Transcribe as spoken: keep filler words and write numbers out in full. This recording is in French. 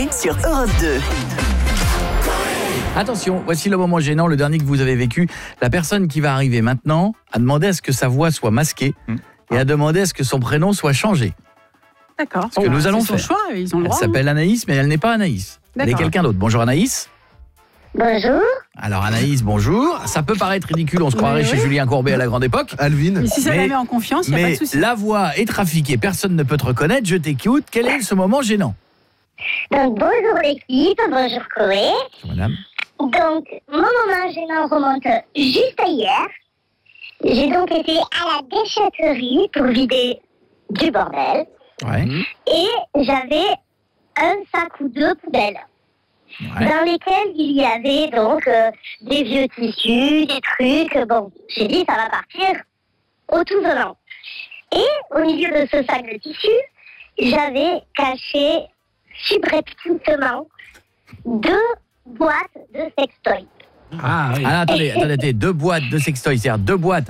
Coé sur Europe deux. Attention, voici le moment gênant, le dernier que vous avez vécu. La personne qui va arriver maintenant a demandé à ce que sa voix soit masquée mmh. et a demandé à ce que son prénom soit changé. D'accord. Ce que oh, nous allons faire. Choix, ils ont le droit, elle s'appelle hein. Anaïs, mais elle n'est pas Anaïs. Elle est quelqu'un d'autre. Bonjour Anaïs. Bonjour. Alors Anaïs, bonjour. Ça peut paraître ridicule, on se croirait oui. chez Julien Courbet à la grande époque. Alvin. Mais si ça mais, la met en confiance, il n'y a pas de souci. Mais la voix est trafiquée, personne ne peut te reconnaître, je t'écoute. Quel est ce moment gênant? Donc bonjour l'équipe, bonjour Coé. Bonjour madame. Donc mon moment gênant remonte juste à hier. J'ai donc été à la déchetterie pour vider du bordel. Ouais. Et j'avais un sac ou deux poubelles. Ouais. Dans lesquels il y avait donc euh, des vieux tissus, des trucs. Bon, j'ai dit ça va partir au tout venant. Et au milieu de ce sac de tissus, j'avais caché subrepticement deux boîtes de sextoy. Ah oui. Alors, attendez, attendez, deux boîtes de sextoy, c'est-à-dire deux boîtes